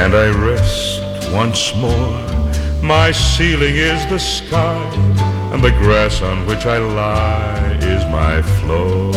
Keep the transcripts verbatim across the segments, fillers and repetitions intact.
and I rest once more. My ceiling is the sky, and the grass on which I lie is my floor.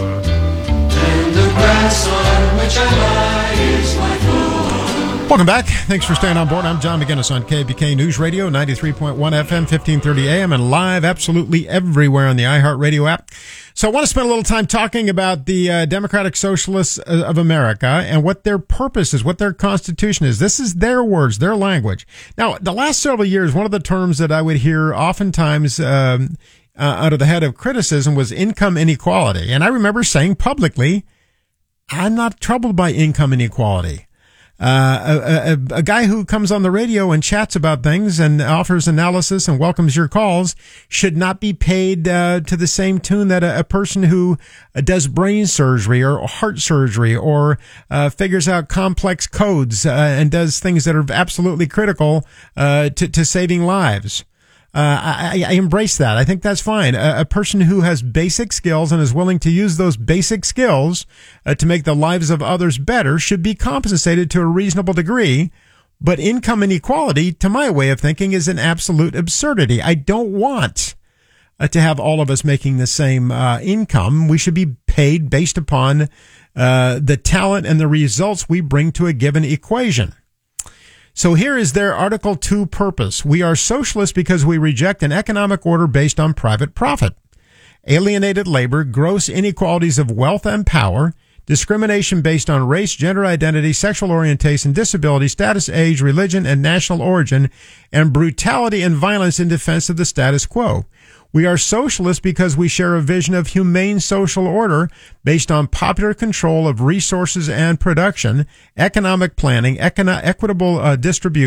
And the grass on which I lie is my floor. Welcome back. Thanks for staying on board. I'm John McGinnis on K B K News Radio, ninety-three point one F M, fifteen thirty A M, and live absolutely everywhere on the iHeartRadio app. So I want to spend a little time talking about the uh, Democratic Socialists of America and what their purpose is, what their constitution is. This is their words, their language. Now, the last several years, one of the terms that I would hear oftentimes um, uh, under the head of criticism was income inequality. And I remember saying publicly, I'm not troubled by income inequality. Uh, a, a, a guy who comes on the radio and chats about things and offers analysis and welcomes your calls should not be paid uh, to the same tune that a, a person who does brain surgery or heart surgery or uh, figures out complex codes uh, and does things that are absolutely critical uh, to, to saving lives. Uh, I, I embrace that. I think that's fine. A, a person who has basic skills and is willing to use those basic skills uh, to make the lives of others better should be compensated to a reasonable degree. But income inequality, to my way of thinking, is an absolute absurdity. I don't want uh, to have all of us making the same uh, income. We should be paid based upon uh, the talent and the results we bring to a given equation. So here is their Article two purpose. We are socialists because we reject an economic order based on private profit, alienated labor, gross inequalities of wealth and power, discrimination based on race, gender identity, sexual orientation, disability, status, age, religion, and national origin, and brutality and violence in defense of the status quo. We are socialists because we share a vision of humane social order based on popular control of resources and production, economic planning, econo- equitable uh, distribution,